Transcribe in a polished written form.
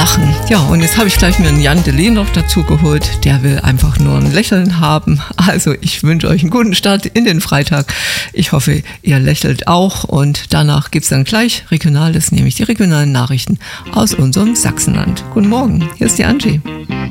lachen. Ja, und jetzt habe ich gleich mir einen Jan Delay noch dazu geholt. Der will einfach nur ein Lächeln haben. Also ich wünsche euch einen guten Start in den Freitag. Ich hoffe, ihr lächelt auch. Und danach gibt es dann gleich Regionales, nämlich die regionalen Nachrichten aus unserem Sachsenland. Guten Morgen, hier ist die Angie.